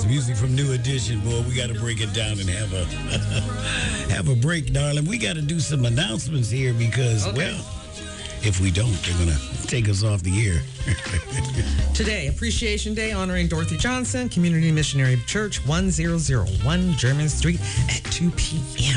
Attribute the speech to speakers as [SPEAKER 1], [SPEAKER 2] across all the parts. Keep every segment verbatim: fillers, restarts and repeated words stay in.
[SPEAKER 1] That's music from New Edition, boy. We got to break it down and have a have a break, darling. We got to do some announcements here because, okay. well, if we don't, they're going to take us off the air.
[SPEAKER 2] Today, Appreciation Day, honoring Dorothy Johnson, Community Missionary Church, one thousand one German Street at two p.m.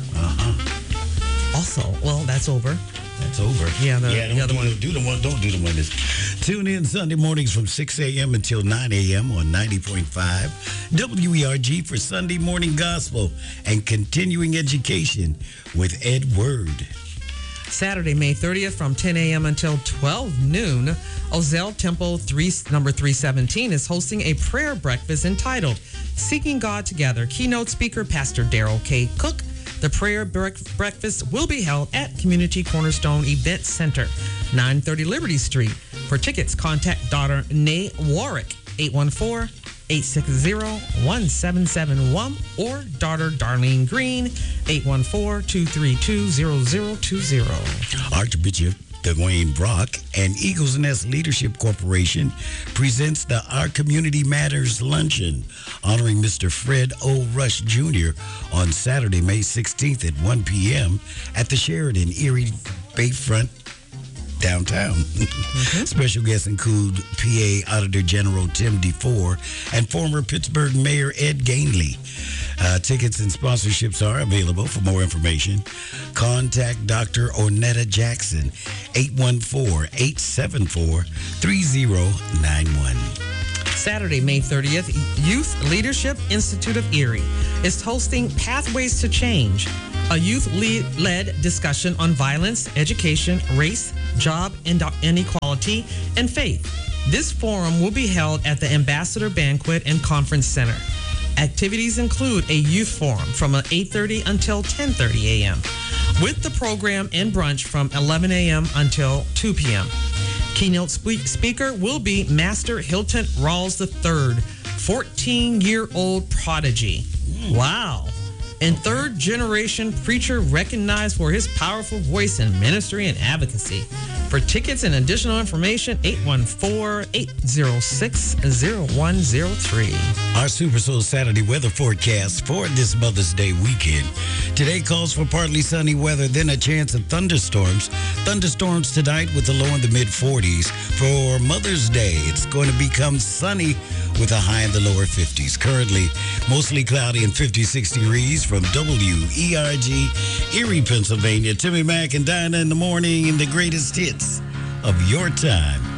[SPEAKER 1] Uh-huh.
[SPEAKER 2] Also, well, that's over.
[SPEAKER 1] That's over.
[SPEAKER 2] Yeah, the,
[SPEAKER 1] yeah,
[SPEAKER 2] the other
[SPEAKER 1] do,
[SPEAKER 2] one.
[SPEAKER 1] Do the one. Don't do the one. That's, tune in Sunday mornings from six a.m. until nine a.m. on ninety point five W E R G for Sunday Morning Gospel and Continuing Education with Ed Word.
[SPEAKER 2] Saturday, May thirtieth from ten a.m. until twelve noon, Ozell Temple three, number three seventeen is hosting a prayer breakfast entitled Seeking God Together. Keynote speaker, Pastor Daryl K. Cook. The prayer breakfast will be held at Community Cornerstone Event Center, nine thirty Liberty Street. For tickets, contact daughter Nay Warwick, eight one four, eight six zero, one seven seven one, or daughter Darlene Green, eight one four, two three two, zero zero two zero.
[SPEAKER 1] Archbishop Dwayne Brock and Eagles Nest Leadership Corporation presents the Our Community Matters Luncheon, honoring Mister Fred O. Rush Junior on Saturday, May sixteenth at one p.m. at the Sheraton Erie Bayfront downtown. Mm-hmm. Special guests include P A Auditor General Tim DeFore and former Pittsburgh Mayor Ed Gainley. Uh, tickets and sponsorships are available. For more information, contact Doctor Onetta Jackson, eight one four, eight seven four, three zero nine one.
[SPEAKER 2] Saturday, May thirtieth, Youth Leadership Institute of Erie is hosting Pathways to Change, a youth-led discussion on violence, education, race, job inequality, and faith. This forum will be held at the Ambassador Banquet and Conference Center. Activities include a youth forum from eight thirty until ten thirty a.m., with the program and brunch from eleven a.m. until two p.m. Keynote spe- speaker will be Master Hilton Rawls the third, fourteen-year-old prodigy. Wow. And third-generation preacher recognized for his powerful voice in ministry and advocacy. For tickets and additional information, eight one four, eight zero six, zero one zero three.
[SPEAKER 1] Our Super Soul Saturday weather forecast for this Mother's Day weekend. Today calls for partly sunny weather, then a chance of thunderstorms. Thunderstorms tonight with a low in the mid forties. For Mother's Day, it's going to become sunny with a high in the lower fifties. Currently, mostly cloudy and fifty-six degrees from W E R G, Erie, Pennsylvania. Timmy Mack and Dinah in the morning and the greatest hits of your time.